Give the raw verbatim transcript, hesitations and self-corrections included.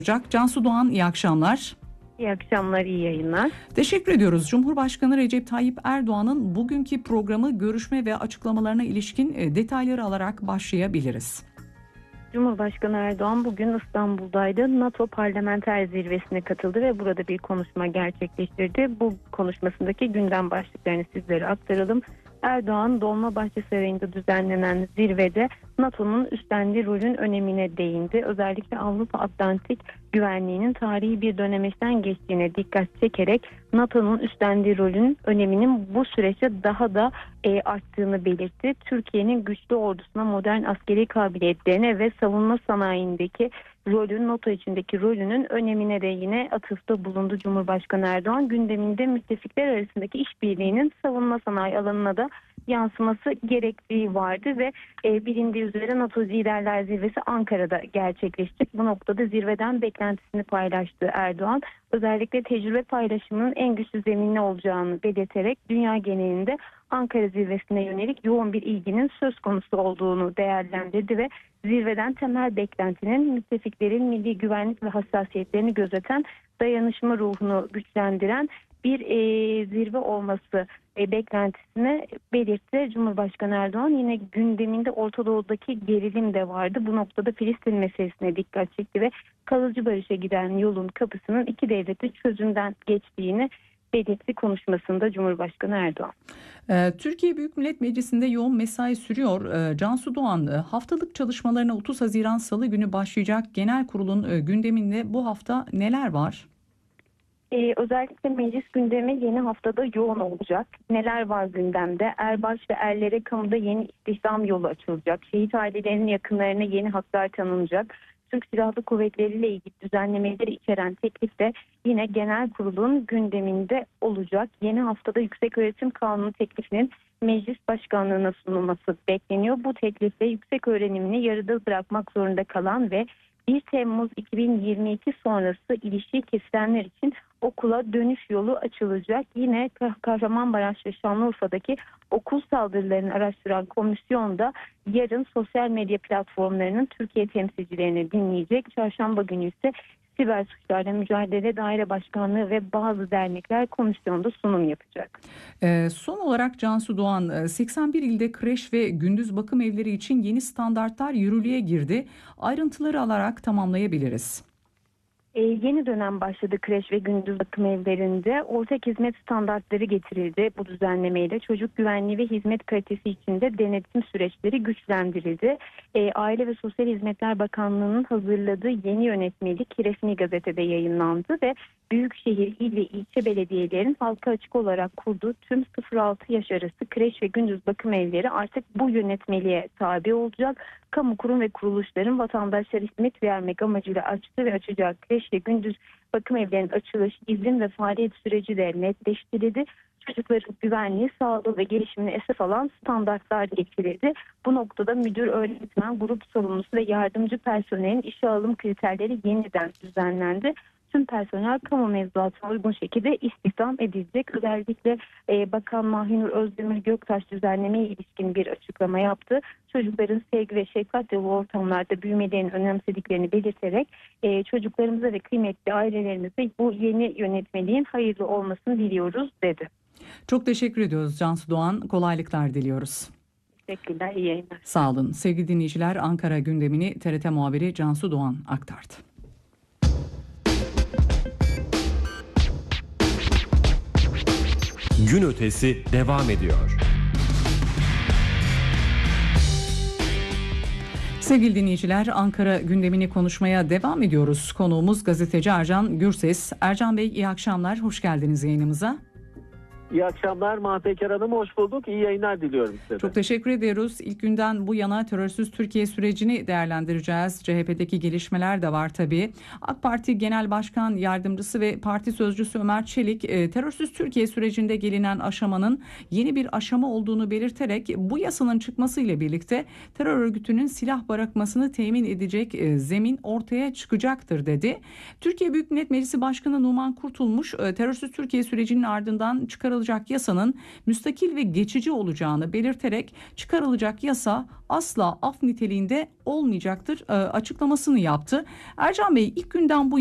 Cansu Doğan, iyi akşamlar. İyi akşamlar, iyi yayınlar. Teşekkür ediyoruz. Cumhurbaşkanı Recep Tayyip Erdoğan'ın bugünkü programı, görüşme ve açıklamalarına ilişkin detayları alarak başlayabiliriz. Cumhurbaşkanı Erdoğan bugün İstanbul'daydı. NATO Parlamenter Zirvesi'ne katıldı ve burada bir konuşma gerçekleştirdi. Bu konuşmasındaki gündem başlıklarını sizlere aktaralım. Erdoğan, Dolmabahçe Sarayı'nda düzenlenen zirvede NATO'nun üstlendiği rolün önemine değindi. Özellikle Avrupa Atlantik güvenliğinin tarihi bir dönemeçten geçtiğine dikkat çekerek NATO'nun üstlendiği rolün öneminin bu süreçte daha da e, arttığını belirtti. Türkiye'nin güçlü ordusuna, modern askeri kabiliyetlerine ve savunma sanayindeki rolün, NATO içindeki rolünün önemine de yine atıfta bulundu Cumhurbaşkanı Erdoğan. Gündeminde müttefikler arasındaki işbirliğinin savunma sanayi alanına da yansıması gerektiği vardı ve e, bilindiği üzere NATO Liderler Zirvesi Ankara'da gerçekleşecek. Bu noktada zirveden beklentisini paylaştı Erdoğan. Özellikle tecrübe paylaşımının en güçlü zeminli olacağını belirterek dünya genelinde Ankara zirvesine yönelik yoğun bir ilginin söz konusu olduğunu değerlendirdi ve zirveden temel beklentinin müttefiklerin milli güvenlik ve hassasiyetlerini gözeten, dayanışma ruhunu güçlendiren bir e, zirve olması e, beklentisini belirtti. Cumhurbaşkanı Erdoğan yine gündeminde Orta Doğu'daki gerilim de vardı. Bu noktada Filistin meselesine dikkat çekti ve kalıcı barışa giden yolun kapısının iki devletli çözümden geçtiğini belirtti konuşmasında Cumhurbaşkanı Erdoğan. Türkiye Büyük Millet Meclisi'nde yoğun mesai sürüyor. Cansu Doğan, haftalık çalışmalarına otuz Haziran Salı günü başlayacak genel kurulun gündeminde bu hafta neler var? Ee, özellikle meclis gündemi yeni haftada yoğun olacak. Neler var gündemde? Erbaş ve erlere kamuda yeni istihdam yolu açılacak. Şehit ailelerinin yakınlarına yeni haklar tanınacak. Türk Silahlı Kuvvetleri ile ilgili düzenlemeleri içeren teklif de yine genel kurulun gündeminde olacak. Yeni haftada Yükseköğretim Kanunu teklifinin meclis başkanlığına sunulması bekleniyor. Bu teklifle yüksek öğrenimini yarıda bırakmak zorunda kalan ve bir Temmuz iki bin yirmi iki sonrası ilişiği kesilenler için okula dönüş yolu açılacak. Yine Kahramanmaraş ve Şanlıurfa'daki okul saldırılarını araştıran komisyon da yarın sosyal medya platformlarının Türkiye temsilcilerini dinleyecek. Çarşamba günü ise Siber Suçlarla Mücadele Daire Başkanlığı ve bazı dernekler komisyonda sunum yapacak. Ee, son olarak Cansu Doğan, seksen bir ilde kreş ve gündüz bakım evleri için yeni standartlar yürürlüğe girdi. Ayrıntıları alarak tamamlayabiliriz. Ee, yeni dönem başladı kreş ve gündüz bakım evlerinde. Ortak hizmet standartları getirildi. Bu düzenlemeyle çocuk güvenliği ve hizmet kalitesi için de denetim süreçleri güçlendirildi. Ee, Aile ve Sosyal Hizmetler Bakanlığı'nın hazırladığı yeni yönetmelik resmi gazetede yayınlandı ve büyükşehir, il ve ilçe belediyelerin halka açık olarak kurduğu tüm sıfır altı yaş arası kreş ve gündüz bakım evleri artık bu yönetmeliğe tabi olacak. Kamu kurum ve kuruluşların vatandaşlara hizmet vermek amacıyla açtığı ve açacağı kreş ve gündüz bakım evlerinin açılış, izin ve faaliyet süreci de netleştirildi. Çocukların güvenliği, sağlığı ve gelişimini esas alan standartlar getirildi. Bu noktada müdür, öğretmen, grup sorumlusu ve yardımcı personelin işe alım kriterleri yeniden düzenlendi. Tüm personel kamu mevzuatına uygun şekilde istihdam edilecek. Özellikle e, Bakan Mahinur Özdemir Göktaş düzenlemeye ilişkin bir açıklama yaptı. Çocukların sevgi ve şefkat dolu ortamlarda büyümelerini önemsediklerini belirterek e, çocuklarımıza ve kıymetli ailelerimize bu yeni yönetmeliğin hayırlı olmasını diliyoruz dedi. Çok teşekkür ediyoruz Cansu Doğan. Kolaylıklar diliyoruz. Teşekkürler, iyi yayınlar. Sağ olun. Sevgili dinleyiciler, Ankara gündemini T R T muhabiri Cansu Doğan aktardı. Gün ötesi devam ediyor. Sevgili dinleyiciler, Ankara gündemini konuşmaya devam ediyoruz. Konuğumuz gazeteci Ercan Gürses. Ercan Bey, iyi akşamlar. Hoş geldiniz yayınımıza. İyi akşamlar Mahpeker Hanım, hoş bulduk. İyi yayınlar diliyorum size de. Çok teşekkür ediyoruz. İlk günden bu yana terörsüz Türkiye sürecini değerlendireceğiz. C H P'deki gelişmeler de var tabii. AK Parti Genel Başkan Yardımcısı ve Parti Sözcüsü Ömer Çelik, terörsüz Türkiye sürecinde gelinen aşamanın yeni bir aşama olduğunu belirterek bu yasanın çıkmasıyla birlikte terör örgütünün silah bırakmasını temin edecek zemin ortaya çıkacaktır dedi. Türkiye Büyük Millet Meclisi Başkanı Numan Kurtulmuş, terörsüz Türkiye sürecinin ardından çıkarılacak çıkarılacak yasanın müstakil ve geçici olacağını belirterek çıkarılacak yasa asla af niteliğinde olmayacaktır e, açıklamasını yaptı. Ercan Bey, ilk günden bu